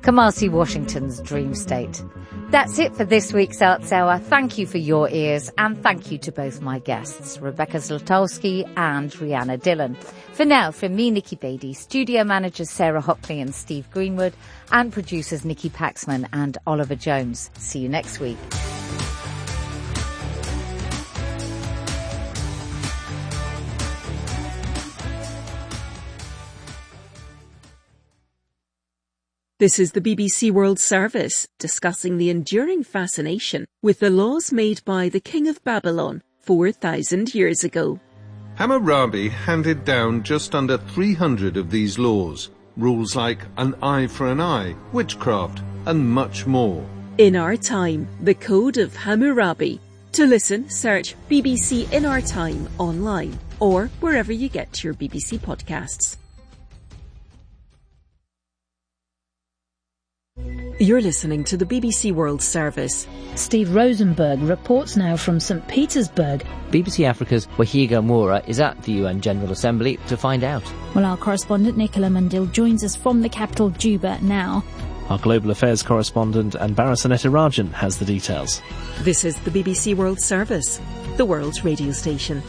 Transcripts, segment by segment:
Kamasi Washington's dream state. That's it for this week's Arts Hour. Thank you for your ears, and thank you to both my guests, Rebecca Zlotowski and Rhianna Dillon. For now, from me, Nikki Beattie, studio managers Sarah Hockley and Steve Greenwood, and producers Nikki Paxman and Oliver Jones. See you next week. This is the BBC World Service, discussing the enduring fascination with the laws made by the King of Babylon 4,000 years ago. Hammurabi handed down just under 300 of these laws, rules like an eye for an eye, witchcraft, and much more. In Our Time, the Code of Hammurabi. To listen, search BBC In Our Time online or wherever you get your BBC podcasts. You're listening to the BBC World Service. Steve Rosenberg reports now from St. Petersburg. BBC Africa's Wahiga Moura is at the UN General Assembly to find out. Well, our correspondent Nicola Mandil joins us from the capital Juba now. Our Global Affairs correspondent Anbara Sanetirajan has the details. This is the BBC World Service, the world's radio station.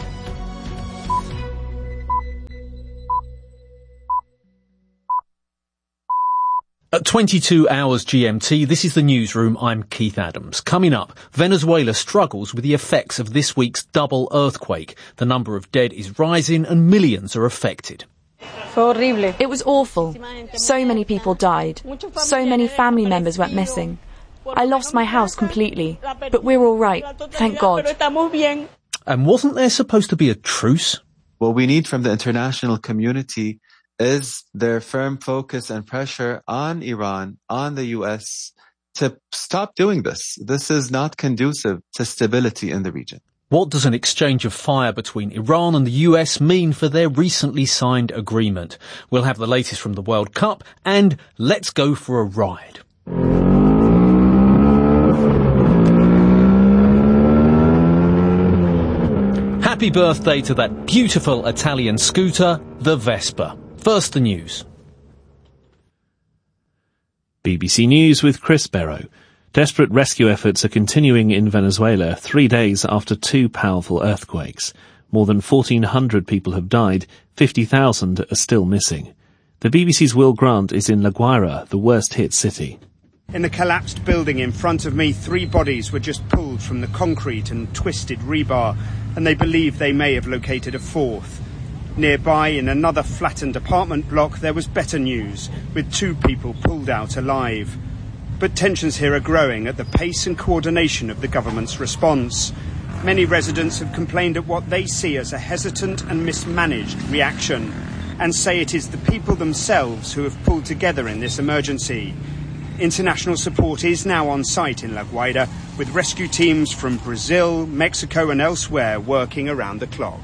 At 22 hours GMT, this is the newsroom. I'm Keith Adams. Coming up, Venezuela struggles with the effects of this week's double earthquake. The number of dead is rising and millions are affected. It was awful. So many people died. So many family members went missing. I lost my house completely, but we're all right, thank God. And wasn't there supposed to be a truce? What we need from the international community is their firm focus and pressure on Iran, on the US, to stop doing this. This is not conducive to stability in the region. What does an exchange of fire between Iran and the US mean for their recently signed agreement? We'll have the latest from the World Cup, and let's go for a ride. Happy birthday to that beautiful Italian scooter, the Vespa. First, the news. BBC News with Chris Barrow. Desperate rescue efforts are continuing in Venezuela 3 days after two powerful earthquakes. More than 1,400 people have died, 50,000 are still missing. The BBC's Will Grant is in La Guaira, the worst-hit city. In the collapsed building in front of me, 3 bodies were just pulled from the concrete and twisted rebar, and they believe they may have located a 4th. Nearby, in another flattened apartment block, there was better news, with 2 people pulled out alive. But tensions here are growing at the pace and coordination of the government's response. Many residents have complained at what they see as a hesitant and mismanaged reaction, and say it is the people themselves who have pulled together in this emergency. International support is now on site in La Guaira, with rescue teams from Brazil, Mexico and elsewhere working around the clock.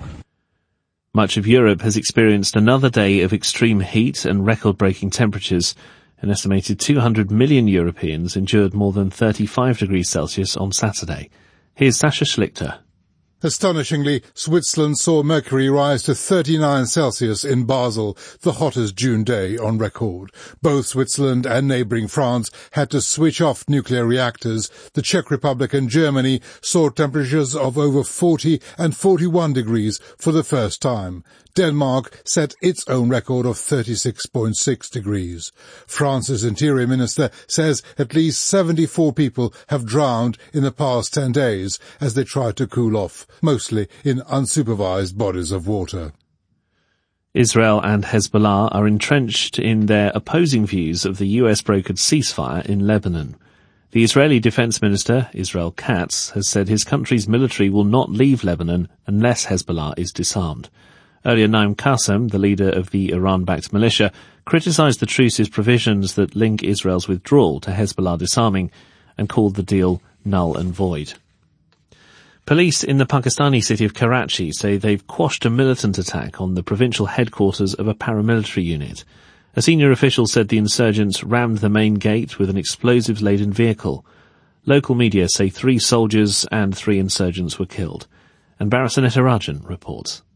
Much of Europe has experienced another day of extreme heat and record-breaking temperatures. An estimated 200 million Europeans endured more than 35 degrees Celsius on Saturday. Here's Sasha Schlichter. Astonishingly, Switzerland saw mercury rise to 39 Celsius in Basel, the hottest June day on record. Both Switzerland and neighbouring France had to switch off nuclear reactors. The Czech Republic and Germany saw temperatures of over 40 and 41 degrees for the first time. Denmark set its own record of 36.6 degrees. France's Interior Minister says at least 74 people have drowned in the past 10 days as they tried to cool off, mostly in unsupervised bodies of water. Israel and Hezbollah are entrenched in their opposing views of the US-brokered ceasefire in Lebanon. The Israeli Defense Minister, Israel Katz, has said his country's military will not leave Lebanon unless Hezbollah is disarmed. Earlier, Naim Qassem, the leader of the Iran-backed militia, criticised the truce's provisions that link Israel's withdrawal to Hezbollah disarming and called the deal null and void. Police in the Pakistani city of Karachi say they've quashed a militant attack on the provincial headquarters of a paramilitary unit. A senior official said the insurgents rammed the main gate with an explosives-laden vehicle. Local media say 3 soldiers and 3 insurgents were killed. And Barasanetarajan reports.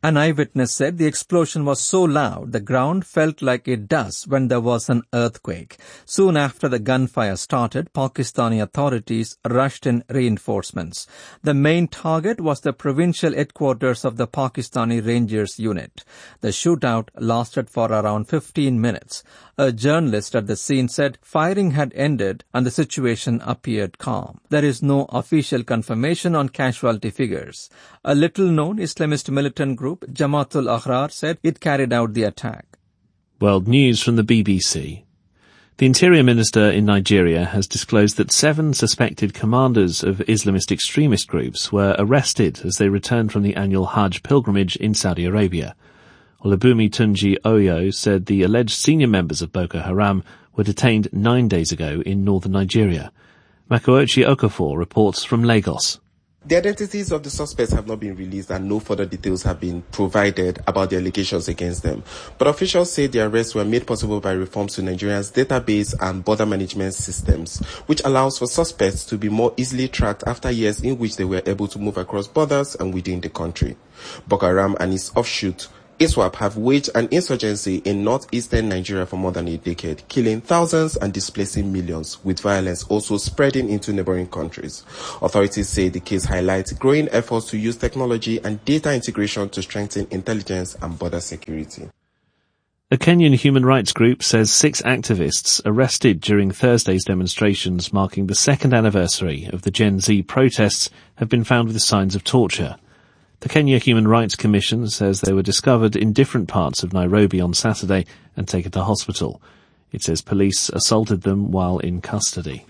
An eyewitness said the explosion was so loud the ground felt like it does when there was an earthquake. Soon after the gunfire started, Pakistani authorities rushed in reinforcements. The main target was the provincial headquarters of the Pakistani Rangers unit. The shootout lasted for around 15 minutes. A journalist at the scene said firing had ended and the situation appeared calm. There is no official confirmation on casualty figures. A little-known Islamist militant group, Jamaatul Ahrar, said it carried out the attack. World News from the BBC. The Interior Minister in Nigeria has disclosed that 7 suspected commanders of Islamist extremist groups were arrested as they returned from the annual Hajj pilgrimage in Saudi Arabia. Olubunmi Tunji Oyo said the alleged senior members of Boko Haram were detained 9 days ago in northern Nigeria. Makoechi Okafor reports from Lagos. The identities of the suspects have not been released and no further details have been provided about the allegations against them. But officials say the arrests were made possible by reforms to Nigeria's database and border management systems, which allows for suspects to be more easily tracked after years in which they were able to move across borders and within the country. Boko Haram and its offshoot ISWAP have waged an insurgency in northeastern Nigeria for more than a decade, killing thousands and displacing millions, with violence also spreading into neighboring countries. Authorities say the case highlights growing efforts to use technology and data integration to strengthen intelligence and border security. A Kenyan human rights group says 6 activists arrested during Thursday's demonstrations marking the 2nd anniversary of the Gen Z protests have been found with signs of torture. The Kenya Human Rights Commission says they were discovered in different parts of Nairobi on Saturday and taken to hospital. It says police assaulted them while in custody.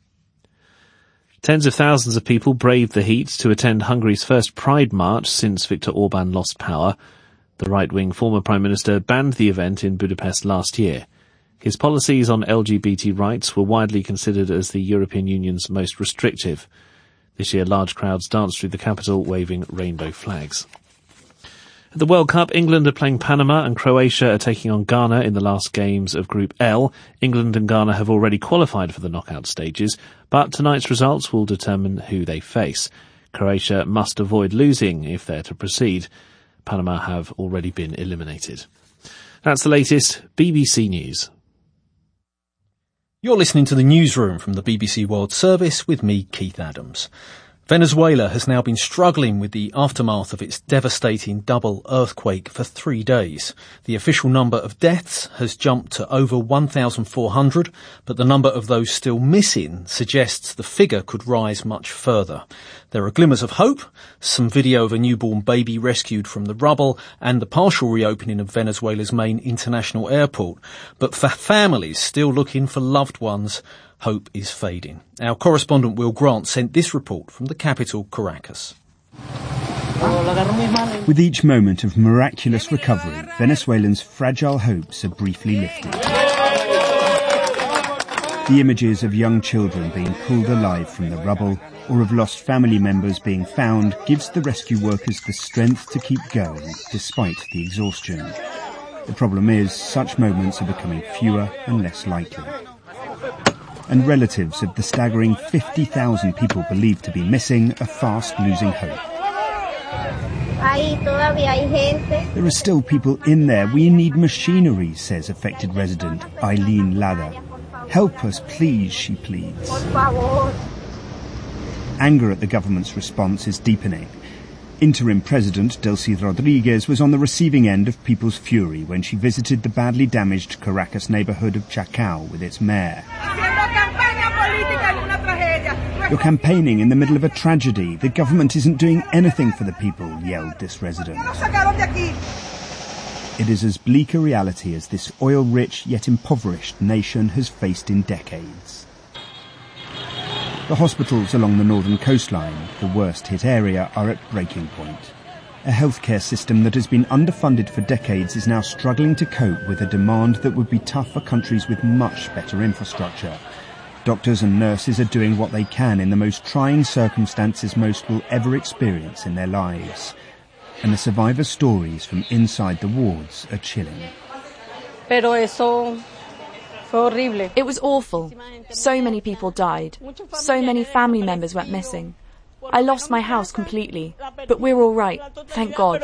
Tens of thousands of people braved the heat to attend Hungary's first Pride March since Viktor Orban lost power. The right-wing former Prime Minister banned the event in Budapest last year. His policies on LGBT rights were widely considered as the European Union's most restrictive. This year, large crowds danced through the capital waving rainbow flags. At the World Cup, England are playing Panama and Croatia are taking on Ghana in the last games of Group L. England and Ghana have already qualified for the knockout stages, but tonight's results will determine who they face. Croatia must avoid losing if they're to proceed. Panama have already been eliminated. That's the latest BBC News. You're listening to the newsroom from the BBC World Service with me, Keith Adams. Venezuela has now been struggling with the aftermath of its devastating double earthquake for 3 days. The official number of deaths has jumped to over 1,400, but the number of those still missing suggests the figure could rise much further. There are glimmers of hope, some video of a newborn baby rescued from the rubble, and the partial reopening of Venezuela's main international airport. But for families still looking for loved ones, hope is fading. Our correspondent Will Grant sent this report from the capital, Caracas. With each moment of miraculous recovery, Venezuelans' fragile hopes are briefly lifted. The images of young children being pulled alive from the rubble or of lost family members being found gives the rescue workers the strength to keep going despite the exhaustion. The problem is, such moments are becoming fewer and less likely. And relatives of the staggering 50,000 people believed to be missing are fast losing hope. There are still people in there. We need machinery, says affected resident Eileen Lada. Help us, please, she pleads. Anger at the government's response is deepening. Interim President Delcy Rodriguez was on the receiving end of people's fury when she visited the badly damaged Caracas neighbourhood of Chacao with its mayor. You're campaigning in the middle of a tragedy. The government isn't doing anything for the people, yelled this resident. It is as bleak a reality as this oil-rich yet impoverished nation has faced in decades. The hospitals along the northern coastline, the worst-hit area, are at breaking point. A healthcare system that has been underfunded for decades is now struggling to cope with a demand that would be tough for countries with much better infrastructure. Doctors and nurses are doing what they can in the most trying circumstances most will ever experience in their lives. And the survivors' stories from inside the wards are chilling. It was awful. So many people died. So many family members went missing. I lost my house completely, but we're all right, thank God.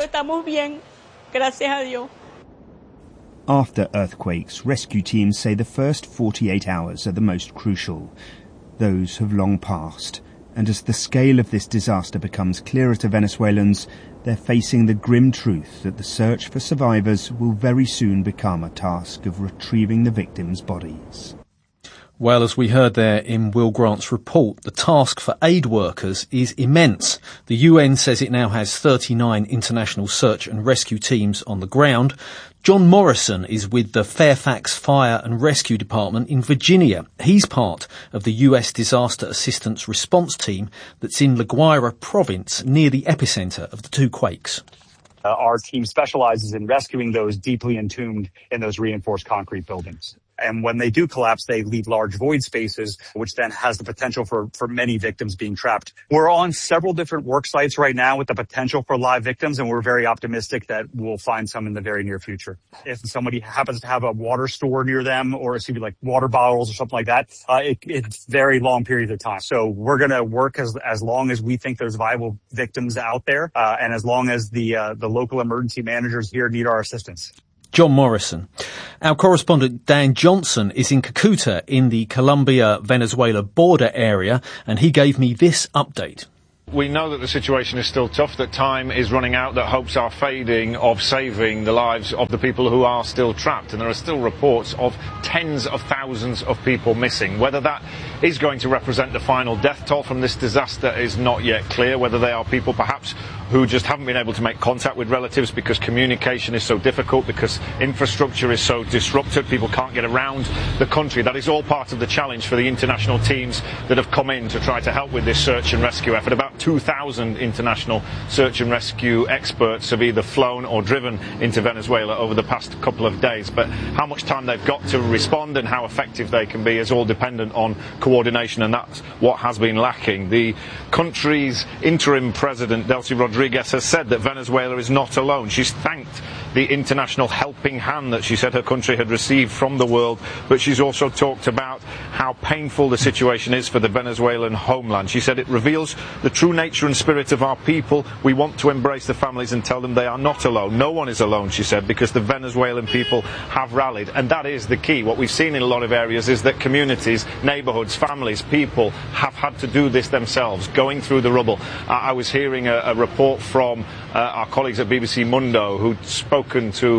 After earthquakes, rescue teams say the first 48 hours are the most crucial. Those have long passed, and as the scale of this disaster becomes clearer to Venezuelans, they're facing the grim truth that the search for survivors will very soon become a task of retrieving the victims' bodies. Well, as we heard there in Will Grant's report, the task for aid workers is immense. The UN says it now has 39 international search and rescue teams on the ground. John Morrison is with the Fairfax Fire and Rescue Department in Virginia. He's part of the US Disaster Assistance Response Team that's in La Guaira province, near the epicenter of the two quakes. Our team specializes in rescuing those deeply entombed in those reinforced concrete buildings. And when they do collapse, they leave large void spaces, which then has the potential for many victims being trapped. We're on several different work sites right now with the potential for live victims, and we're very optimistic that we'll find some in the very near future. If somebody happens to have a water store near them, or it's like water bottles or something like that, it's very long periods of time. So we're going to work as long as we think there's viable victims out there, and as long as the local emergency managers here need our assistance. John Morrison. Our correspondent Dan Johnson is in Cucuta in the Colombia-Venezuela border area, and he gave me this update. We know that the situation is still tough, that time is running out, that hopes are fading of saving the lives of the people who are still trapped. And there are still reports of tens of thousands of people missing. Whether that is going to represent the final death toll from this disaster is not yet clear. Whether they are people perhaps who just haven't been able to make contact with relatives because communication is so difficult, because infrastructure is so disrupted, people can't get around the country. That is all part of the challenge for the international teams that have come in to try to help with this search and rescue effort. About 2,000 international search and rescue experts have either flown or driven into Venezuela over the past couple of days. But how much time they've got to respond and how effective they can be is all dependent on coordination, and that's what has been lacking. The country's interim president, Delcy Rodriguez, has said that Venezuela is not alone. She's thanked the international helping hand that she said her country had received from the world, but she's also talked about how painful the situation is for the Venezuelan homeland. She said it reveals the true nature and spirit of our people. We want to embrace the families and tell them they are not alone. No one is alone, she said, because the Venezuelan people have rallied, and that is the key. What we've seen in a lot of areas is that communities, neighbourhoods, families, people have had to do this themselves, going through the rubble. I was hearing a report from our colleagues at BBC Mundo who'd spoken to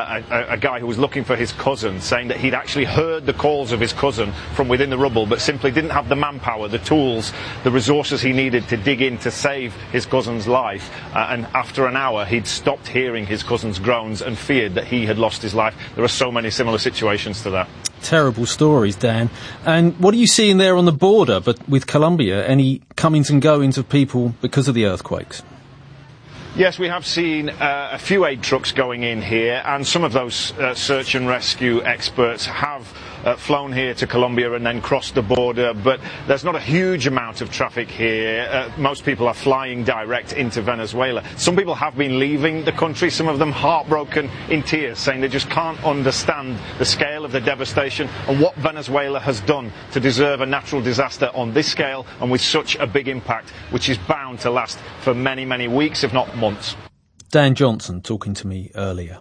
a guy who was looking for his cousin, saying that he'd actually heard the calls of his cousin from within the rubble, but simply didn't have the manpower, the tools, the resources he needed to dig in to save his cousin's life. And after an hour, he'd stopped hearing his cousin's groans and feared that he had lost his life. There are so many similar situations to that. Terrible stories, Dan. And what are you seeing there on the border, but with Colombia? Any comings and goings of people because of the earthquakes? Yes, we have seen a few aid trucks going in here, and some of those search and rescue experts have flown here to Colombia and then crossed the border, but there's not a huge amount of traffic here. Most people are flying direct into Venezuela. Some people have been leaving the country, some of them heartbroken in tears, saying they just can't understand the scale of the devastation and what Venezuela has done to deserve a natural disaster on this scale and with such a big impact, which is bound to last for many, many weeks, if not months. Dan Johnson talking to me earlier.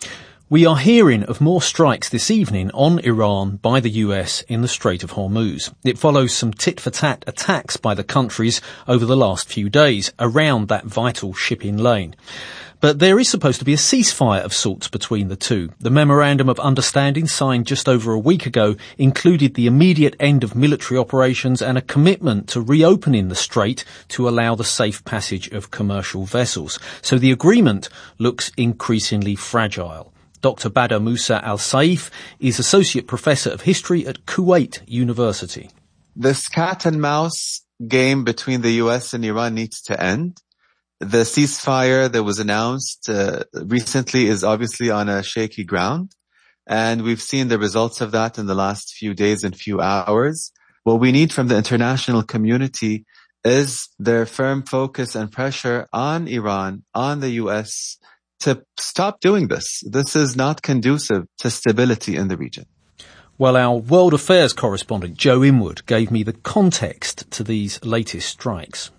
We are hearing of more strikes this evening on Iran by the US in the Strait of Hormuz. It follows some tit-for-tat attacks by the countries over the last few days around that vital shipping lane. But there is supposed to be a ceasefire of sorts between the two. The Memorandum of Understanding signed just over a week ago included the immediate end of military operations and a commitment to reopening the strait to allow the safe passage of commercial vessels. So the agreement looks increasingly fragile. Dr. Badr Musa Al-Saif is Associate Professor of History at Kuwait University. This cat and mouse game between the US and Iran needs to end. The ceasefire that was announced recently is obviously on a shaky ground, and we've seen the results of that in the last few days and few hours. What we need from the international community is their firm focus and pressure on Iran, on the US, to stop doing this. This is not conducive to stability in the region. Well, our World Affairs correspondent, Joe Inwood, gave me the context to these latest strikes.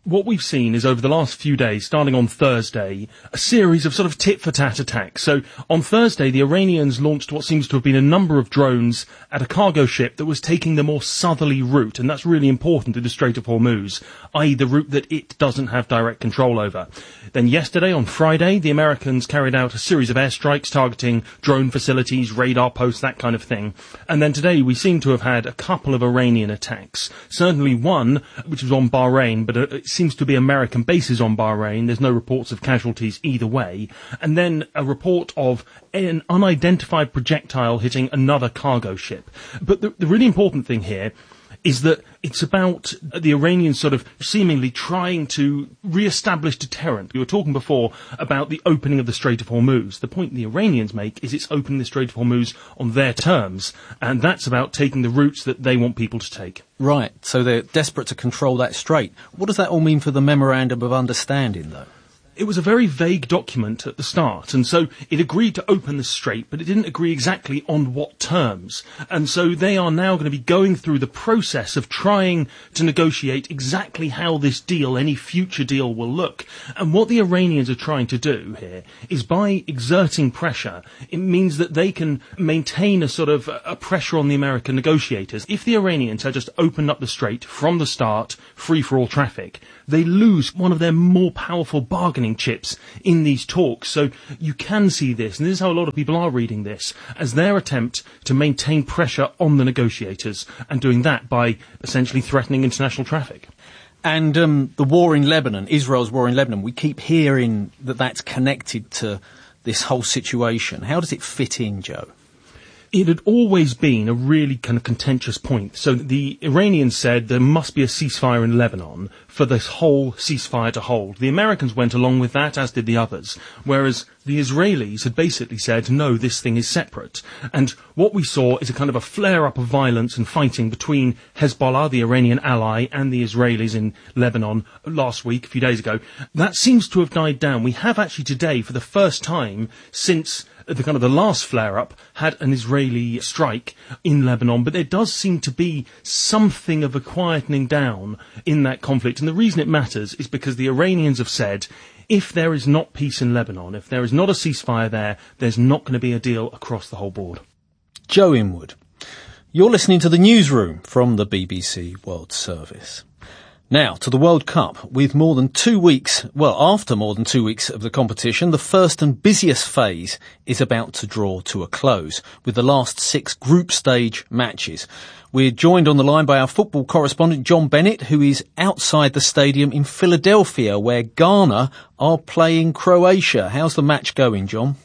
What we've seen is over the last few days, starting on Thursday, a series of sort of tit-for-tat attacks. So on Thursday, the Iranians launched what seems to have been a number of drones at a cargo ship that was taking the more southerly route, and that's really important in the Strait of Hormuz, i.e. the route that it doesn't have direct control over. Then yesterday, on Friday, the Americans carried out a series of airstrikes targeting drone facilities, radar posts, that kind of thing. And then today, we seem to have had a couple of Iranian attacks. Certainly one, which was on Bahrain, but it seems to be American bases on Bahrain. There's no reports of casualties either way. And then a report of an unidentified projectile hitting another cargo ship. But the really important thing here is that it's about the Iranians sort of seemingly trying to re-establish deterrent. We were talking before about the opening of the Strait of Hormuz. The point the Iranians make is it's opening the Strait of Hormuz on their terms, and that's about taking the routes that they want people to take. Right, so they're desperate to control that strait. What does that all mean for the Memorandum of Understanding, though? It was a very vague document at the start, and so it agreed to open the strait, but it didn't agree exactly on what terms. And so they are now going to be going through the process of trying to negotiate exactly how this deal, any future deal, will look. And what the Iranians are trying to do here is, by exerting pressure, it means that they can maintain a sort of a pressure on the American negotiators. If the Iranians had just opened up the strait from the start, free for all traffic, they lose one of their more powerful bargaining chips in these talks. So you can see this, and this is how a lot of people are reading this, as their attempt to maintain pressure on the negotiators, and doing that by essentially threatening international traffic. And the war in Lebanon, Israel's war in Lebanon, we keep hearing that that's connected to this whole situation. How does it fit in, Joe? It had always been a really kind of contentious point. So the Iranians said there must be a ceasefire in Lebanon for this whole ceasefire to hold. The Americans went along with that, as did the others, whereas the Israelis had basically said, no, this thing is separate. And what we saw is a kind of a flare-up of violence and fighting between Hezbollah, the Iranian ally, and the Israelis in Lebanon last week, a few days ago. That seems to have died down. We have actually today, for the first time since the last flare-up, had an Israeli strike in Lebanon, but there does seem to be something of a quietening down in that conflict. And the reason it matters is because the Iranians have said, if there is not peace in Lebanon, if there is not a ceasefire there, there's not going to be a deal across the whole board. Joe Inwood, you're listening to the Newsroom from the BBC World Service. Now, to the World Cup. With after more than 2 weeks of the competition, the first and busiest phase is about to draw to a close, with the last 6 group stage matches. We're joined on the line by our football correspondent, John Bennett, who is outside the stadium in Philadelphia, where Ghana are playing Croatia. How's the match going, John?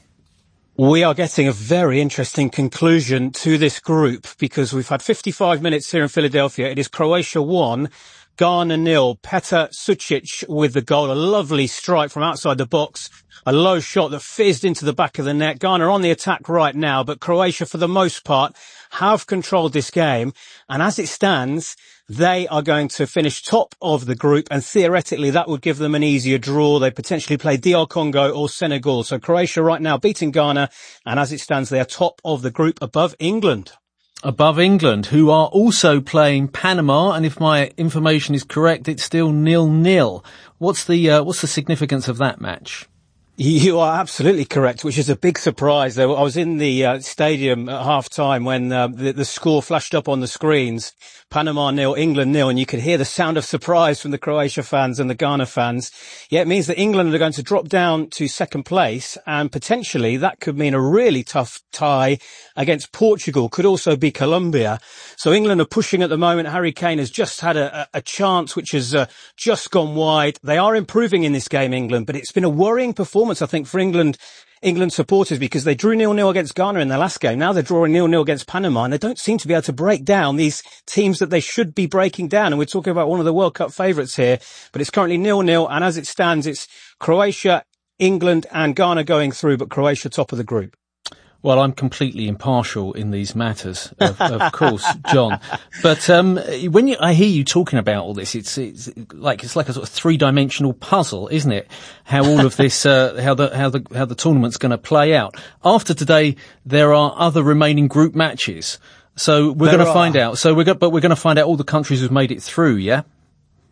We are getting a very interesting conclusion to this group, because we've had 55 minutes here in Philadelphia. It is Croatia 1, Ghana 0. Petr Sucic with the goal. A lovely strike from outside the box. A low shot that fizzed into the back of the net. Ghana on the attack right now, but Croatia, for the most part, have controlled this game. And as it stands, they are going to finish top of the group, and theoretically that would give them an easier draw. They potentially play DR Congo or Senegal. So Croatia right now beating Ghana, and as it stands, they are top of the group above England. Above England, who are also playing Panama, and if my information is correct, it's still 0-0. What's the significance of that match? You are absolutely correct, which is a big surprise. I was in the stadium at half-time when the score flashed up on the screens. Panama 0, England 0, and you could hear the sound of surprise from the Croatia fans and the Ghana fans. Yeah, it means that England are going to drop down to second place, and potentially that could mean a really tough tie against Portugal. Could also be Colombia. So England are pushing at the moment. Harry Kane has just had a chance which has just gone wide. They are improving in this game, England, but it's been a worrying performance, I think, for England supporters, because they drew 0-0 against Ghana in their last game. Now they're drawing 0-0 against Panama, and they don't seem to be able to break down these teams that they should be breaking down. And we're talking about one of the World Cup favourites here, but it's currently 0-0, and as it stands, it's Croatia, England and Ghana going through, but Croatia top of the group. Well, I'm completely impartial in these matters, of course, John. But when I hear you talking about all this, it's like a sort of 3-dimensional puzzle, isn't it? How all of this, how the tournament's going to play out. After today, there are other remaining group matches, so we're going to find out. But we're going to find out all the countries who've made it through. Yeah.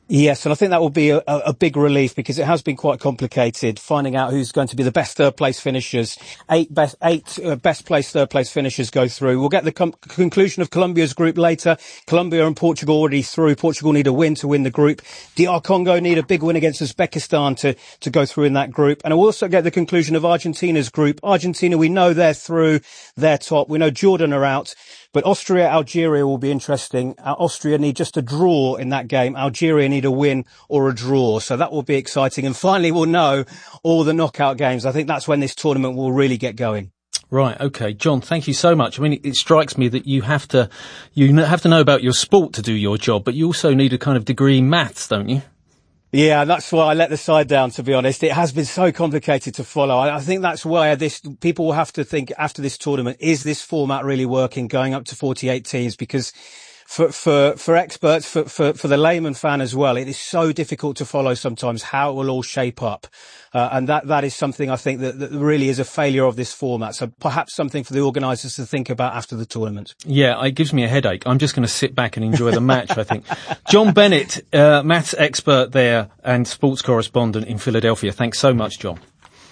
Yes, and I think that will be a big relief because it has been quite complicated finding out who's going to be the best third place finishers. Eight best place third place finishers go through. We'll get the conclusion of Colombia's group later. Colombia and Portugal already through. Portugal need a win to win the group. DR Congo need a big win against Uzbekistan to go through in that group. And we'll also get the conclusion of Argentina's group. Argentina, we know they're through, they're top. We know Jordan are out. But Austria, Algeria will be interesting. Austria need just a draw in that game. Algeria need a win or a draw. So that will be exciting. And finally, we'll know all the knockout games. I think that's when this tournament will really get going. Right. Okay. John, thank you so much. I mean, it strikes me that you have to know about your sport to do your job, but you also need a kind of degree in maths, don't you? Yeah, that's why I let the side down, to be honest. It has been so complicated to follow. I think that's where people will have to think after this tournament, is this format really working, going up to 48 teams? Because for experts, for the layman fan as well, it is so difficult to follow sometimes how it will all shape up. And that is something I think that really is a failure of this format. So perhaps something for the organisers to think about after the tournament. Yeah, it gives me a headache. I'm just going to sit back and enjoy the match, I think. John Bennett, maths expert there and sports correspondent in Philadelphia. Thanks so much, John.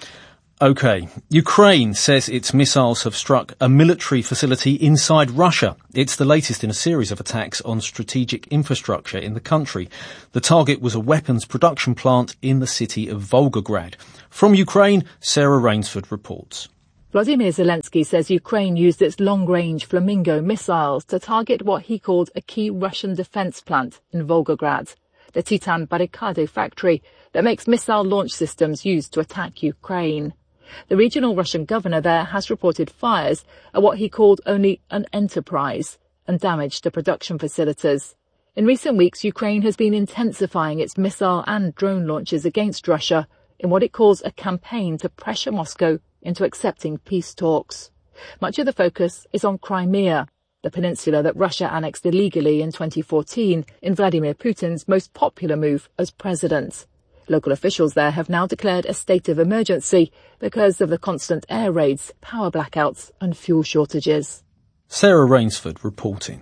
Okay. Ukraine says its missiles have struck a military facility inside Russia. It's the latest in a series of attacks on strategic infrastructure in the country. The target was a weapons production plant in the city of Volgograd. From Ukraine, Sarah Rainsford reports. Vladimir Zelensky says Ukraine used its long-range Flamingo missiles to target what he called a key Russian defence plant in Volgograd, the Titan Barricade factory that makes missile launch systems used to attack Ukraine. The regional Russian governor there has reported fires at what he called only an enterprise and damage to production facilities. In recent weeks, Ukraine has been intensifying its missile and drone launches against Russia in what it calls a campaign to pressure Moscow into accepting peace talks. Much of the focus is on Crimea, the peninsula that Russia annexed illegally in 2014 in Vladimir Putin's most popular move as president. Local officials there have now declared a state of emergency because of the constant air raids, power blackouts and fuel shortages. Sarah Rainsford reporting.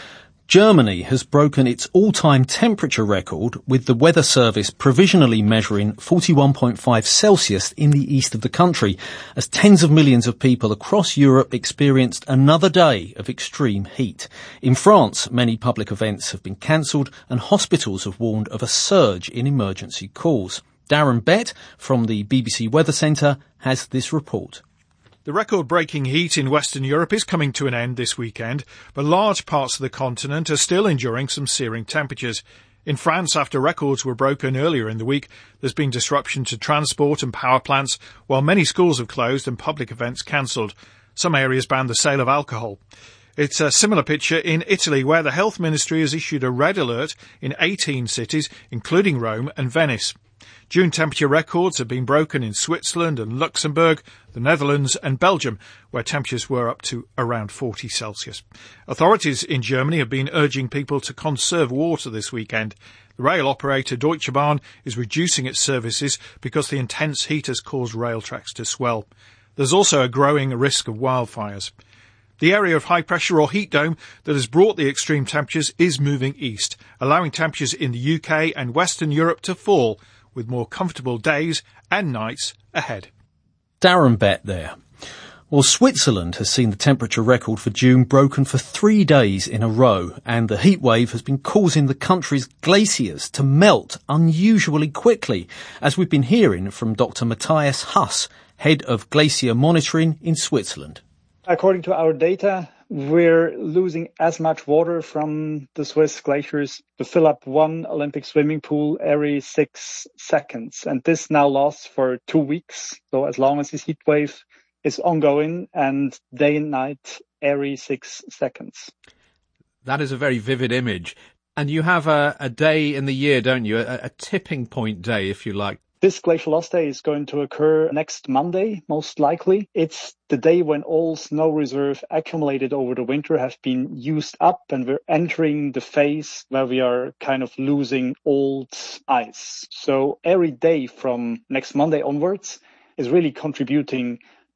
Germany has broken its all-time temperature record, with the Weather Service provisionally measuring 41.5 Celsius in the east of the country, as tens of millions of people across Europe experienced another day of extreme heat. In France, many public events have been cancelled and hospitals have warned of a surge in emergency calls. Darren Bett from the BBC Weather Centre has this report. The record-breaking heat in Western Europe is coming to an end this weekend, but large parts of the continent are still enduring some searing temperatures. In France, after records were broken earlier in the week, there's been disruption to transport and power plants, while many schools have closed and public events cancelled. Some areas banned the sale of alcohol. It's a similar picture in Italy, where the Health Ministry has issued a red alert in 18 cities, including Rome and Venice. June temperature records have been broken in Switzerland and Luxembourg, the Netherlands and Belgium, where temperatures were up to around 40 Celsius. Authorities in Germany have been urging people to conserve water this weekend. The rail operator Deutsche Bahn is reducing its services because the intense heat has caused rail tracks to swell. There's also a growing risk of wildfires. The area of high pressure or heat dome that has brought the extreme temperatures is moving east, allowing temperatures in the UK and Western Europe to fall, with more comfortable days and nights ahead. Darren Bett there. Well, Switzerland has seen the temperature record for June broken for 3 days in a row, and the heat wave has been causing the country's glaciers to melt unusually quickly, as we've been hearing from Dr. Matthias Huss, head of glacier monitoring in Switzerland. According to our data, we're losing as much water from the Swiss glaciers to fill up one Olympic swimming pool every 6 seconds. And this now lasts for 2 weeks. So as long as this heat wave is ongoing, and day and night every 6 seconds. That is a very vivid image. And you have a day in the year, don't you? A tipping point day, if you like. This glacial loss day is going to occur next Monday, most likely. It's the day when all snow reserve accumulated over the winter have been used up, and we're entering the phase where we are kind of losing old ice. So every day from next Monday onwards is really contributing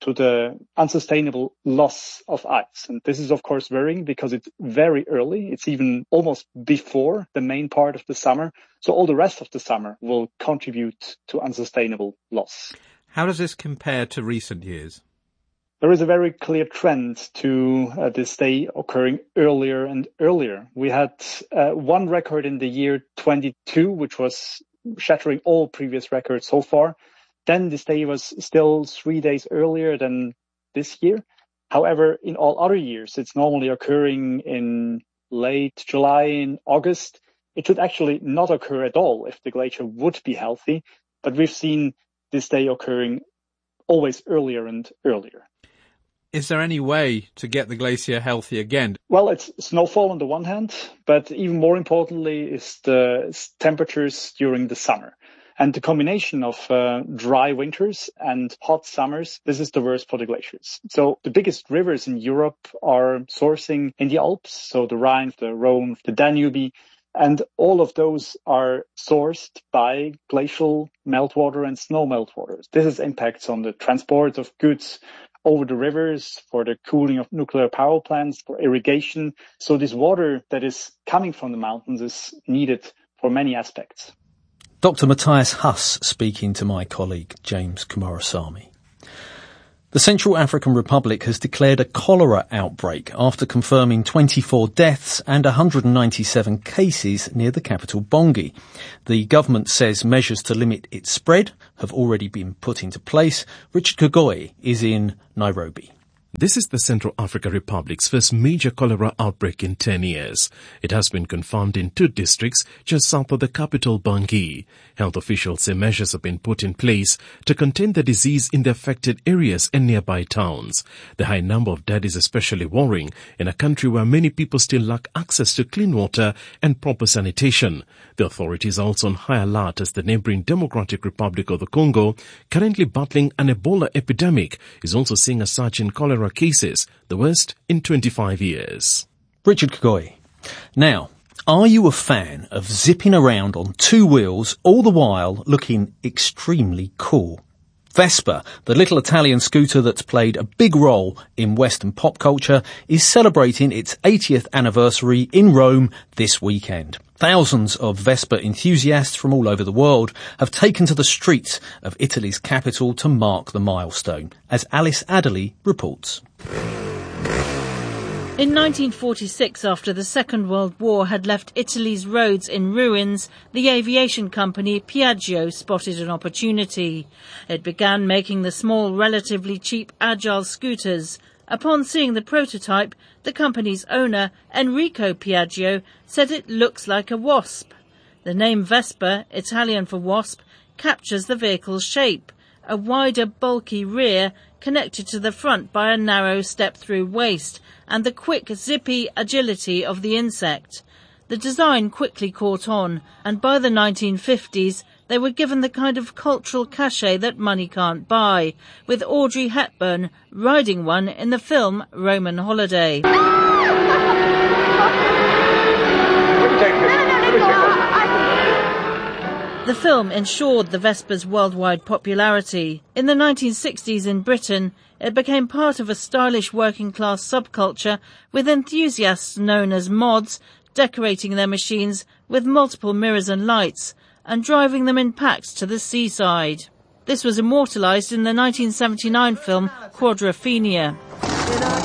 to the unsustainable loss of ice. And this is, of course, worrying because it's very early. It's even almost before the main part of the summer. So all the rest of the summer will contribute to unsustainable loss. How does this compare to recent years? There is a very clear trend to this day occurring earlier and earlier. We had one record in the year 22, which was shattering all previous records so far. Then this day was still 3 days earlier than this year. However, in all other years, it's normally occurring in late July and August. It should actually not occur at all if the glacier would be healthy, but we've seen this day occurring always earlier and earlier. Is there any way to get the glacier healthy again? Well, it's snowfall on the one hand, but even more importantly is the temperatures during the summer. And the combination of dry winters and hot summers, this is the worst for the glaciers. So the biggest rivers in Europe are sourcing in the Alps, so the Rhine, the Rhone, the Danube, and all of those are sourced by glacial meltwater and snow meltwater. This has impacts on the transport of goods over the rivers, for the cooling of nuclear power plants, for irrigation. So this water that is coming from the mountains is needed for many aspects. Dr. Matthias Huss speaking to my colleague James Kumarasamy. The Central African Republic has declared a cholera outbreak after confirming 24 deaths and 197 cases near the capital Bangui. The government says measures to limit its spread have already been put into place. Richard Kagoi is in Nairobi. This is the Central African Republic's first major cholera outbreak in 10 years. It has been confirmed in 2 districts just south of the capital, Bangui. Health officials say measures have been put in place to contain the disease in the affected areas and nearby towns. The high number of dead is especially worrying in a country where many people still lack access to clean water and proper sanitation. The authorities are also on high alert as the neighboring Democratic Republic of the Congo, currently battling an Ebola epidemic, is also seeing a surge in cholera cases, the worst in 25 years. Richard Kagoi. Now, are you a fan of zipping around on 2 wheels, all the while looking extremely cool? Vespa, the little Italian scooter that's played a big role in Western pop culture, is celebrating its 80th anniversary in Rome this weekend. Thousands of Vespa enthusiasts from all over the world have taken to the streets of Italy's capital to mark the milestone, as Alice Adderley reports. In 1946, after the Second World War had left Italy's roads in ruins, the aviation company Piaggio spotted an opportunity. It began making the small, relatively cheap Agile scooters. Upon seeing the prototype, the company's owner, Enrico Piaggio, said it looks like a wasp. The name Vespa, Italian for wasp, captures the vehicle's shape, a wider, bulky rear connected to the front by a narrow step-through waist, and the quick, zippy agility of the insect. The design quickly caught on, and by the 1950s, they were given the kind of cultural cachet that money can't buy, with Audrey Hepburn riding one in the film Roman Holiday. The film ensured the Vespa's worldwide popularity. In the 1960s in Britain, it became part of a stylish working-class subculture, with enthusiasts known as mods decorating their machines with multiple mirrors and lights and driving them in packs to the seaside. This was immortalised in the 1979 film Quadrophenia.